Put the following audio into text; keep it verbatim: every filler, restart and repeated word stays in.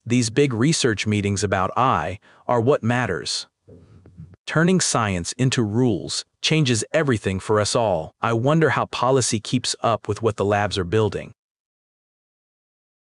These big research meetings about I are what matters. Turning science into rules changes everything for us all. I wonder how policy keeps up with what the labs are building.